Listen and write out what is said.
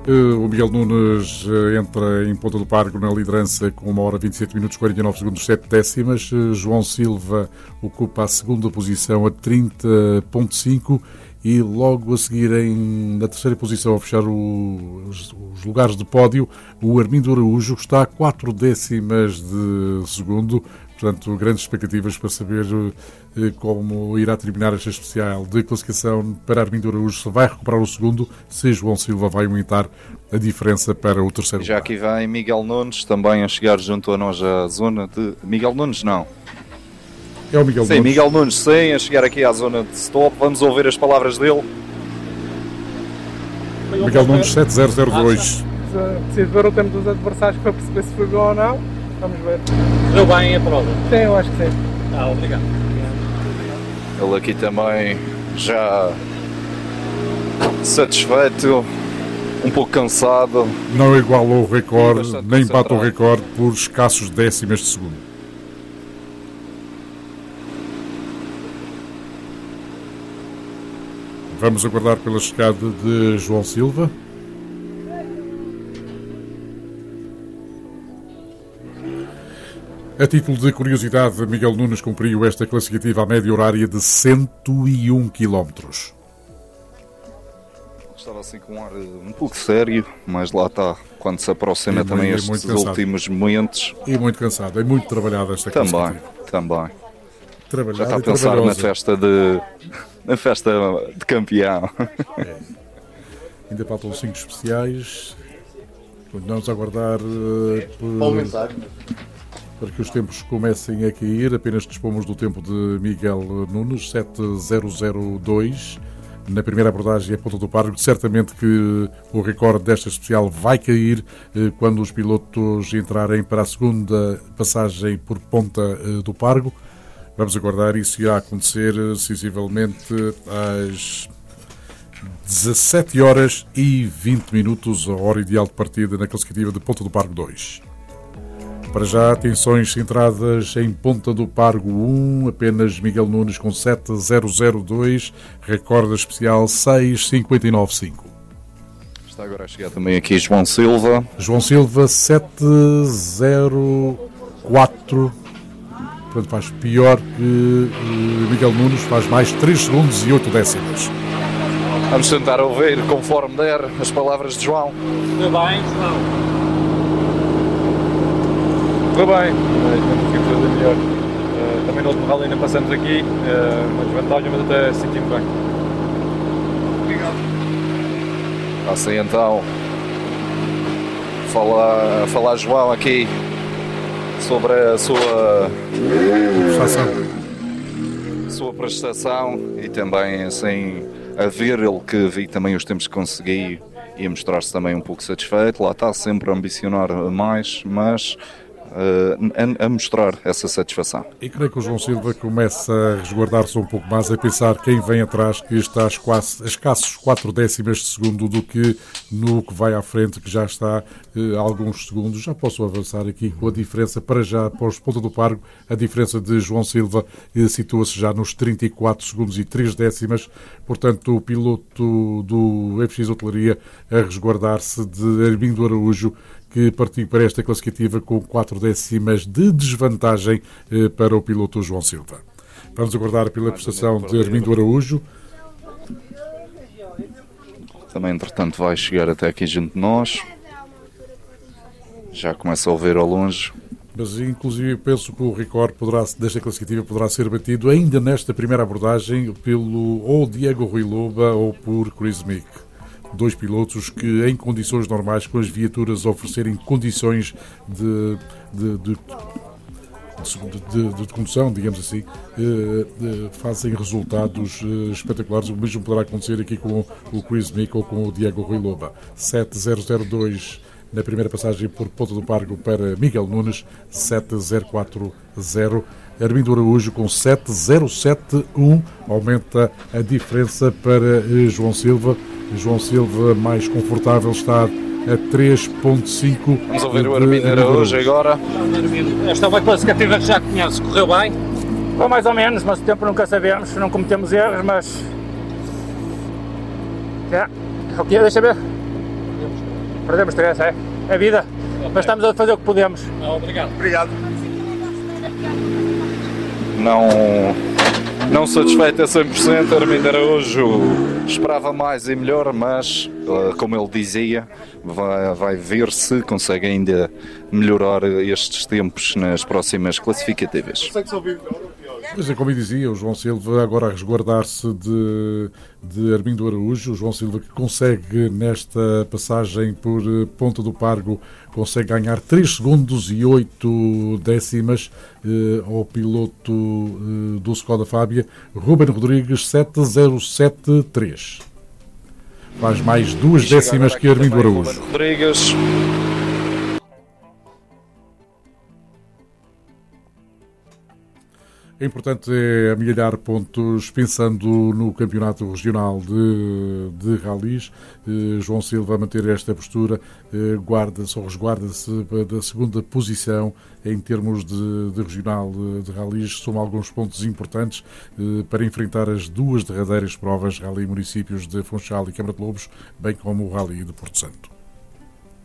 O Miguel Nunes entra em Ponta do Pargo na liderança com 1 hora 27 minutos 49 segundos 7 décimas. João Silva ocupa a segunda posição a 30.5 e logo a seguir na terceira posição a fechar os lugares de pódio o Armindo Araújo, que está a 4 décimas de segundo. Portanto, grandes expectativas para saber como irá terminar esta especial de classificação para Armindo Araújo, se vai recuperar o segundo, se João Silva vai aumentar a diferença para o terceiro lugar. Já aqui vem Miguel Nunes, também a chegar junto a nós à zona de... Miguel Nunes não. É o Miguel Nunes. Sim, Miguel Nunes, sim, a chegar aqui à zona de stop. Vamos ouvir as palavras dele. Miguel Nunes 7002. Preciso ver o tempo dos adversários para perceber se foi bom ou não. Vamos ver. Correu bem a prova? Sim, eu acho que sim. Obrigado. Ele aqui também já satisfeito, um pouco cansado. Não igualou o recorde, nem bate o recorde por escassos décimas de segundo. Vamos aguardar pela chegada de João Silva. A título de curiosidade, Miguel Nunes cumpriu esta classificativa à média horária de 101 km. Estava assim com um ar um pouco sério, mas lá está, quando se aproxima também estes últimos momentos. E muito cansado, é muito trabalhado esta classificativa. Também. Trabalhado. Já está a pensar na festa de campeão. É. Ainda faltam 5 especiais. Vamos aguardar para que os tempos comecem a cair. Apenas dispomos do tempo de Miguel Nunes, 7002. Na primeira abordagem é Ponta do Pargo. Certamente que o recorde desta especial vai cair quando os pilotos entrarem para a segunda passagem por Ponta do Pargo. Vamos aguardar, isso irá acontecer sensivelmente às 17 horas e 20 minutos, a hora ideal de partida na classificativa de Ponta do Pargo 2. Para já, atenções centradas em Ponta do Pargo 1, apenas Miguel Nunes com 7002, recorde especial 6.59.5. Está agora a chegar também aqui João Silva. João Silva 704, portanto faz pior que Miguel Nunes, faz mais 3 segundos e 8 décimas. Vamos tentar ouvir, conforme der, as palavras de João. Tudo bem, João? Tudo bem, temos que fazer melhor. Também no último rally ainda passamos aqui, uma desvantagem, mas até sentimos bem. Obrigado. Assim então, falar João aqui sobre a sua prestação e também assim a ver ele que vi também os tempos que consegui e a mostrar-se também um pouco satisfeito. Lá está sempre a ambicionar mais, mas a mostrar essa satisfação. E creio que o João Silva começa a resguardar-se um pouco mais, a pensar quem vem atrás, que está a escassos 4 décimas de segundo do que no que vai à frente, que já está a alguns segundos. Já posso avançar aqui com a diferença para já, após Ponta do Pargo, a diferença de João Silva situa-se já nos 34 segundos e 3 décimas. Portanto, o piloto do FX Hotelaria a resguardar-se de Armindo Araújo, que partiu para esta classificativa com 4 décimas de desvantagem para o piloto João Silva. Vamos aguardar pela prestação de Armindo Araújo. Também, entretanto, vai chegar até aqui junto de nós. Já começa a ouvir ao longe. Mas, inclusive, penso que o recorde desta classificativa poderá ser batido ainda nesta primeira abordagem pelo ou Diego Rui Loba ou por Chris Mick. 2 pilotos que, em condições normais, com as viaturas a oferecerem condições de condução, digamos assim, fazem resultados espetaculares. O mesmo poderá acontecer aqui com o Chris Mick ou com o Diego Rui Loba. 7002 na primeira passagem por Ponta do Pargo para Miguel Nunes, 7040. Armindo Araújo com 7071, aumenta a diferença para João Silva. João Silva mais confortável, está a 3.5. Vamos ouvir o Armindo Araújo agora. Esta foi a classificativa que já conhece, correu bem? Foi mais ou menos, mas o tempo nunca sabemos, não cometemos erros, mas... Ok, deixa ver. Perdemos 3, é vida. Ok. Mas estamos a fazer o que podemos. Obrigado. Obrigado. Não satisfeito a 100%, Armindo Araújo esperava mais e melhor, mas, como ele dizia, vai ver se consegue ainda melhorar estes tempos nas próximas classificativas. Pois é, como eu dizia, o João Silva agora a resguardar-se de Armindo Araújo. O João Silva que consegue, nesta passagem por Ponta do Pargo, consegue ganhar 3 segundos e 8 décimas ao piloto do Skoda Fábia, Ruben Rodrigues, 7.073. Faz mais 2 décimas que Armindo Araújo. Rodrigues. É importante amelhar pontos pensando no campeonato regional de ralis. João Silva a manter esta postura resguarda-se da segunda posição em termos de regional de ralis. Soma alguns pontos importantes para enfrentar as 2 derradeiras provas Rally Municípios de Funchal e Câmara de Lobos, bem como o Rally de Porto Santo.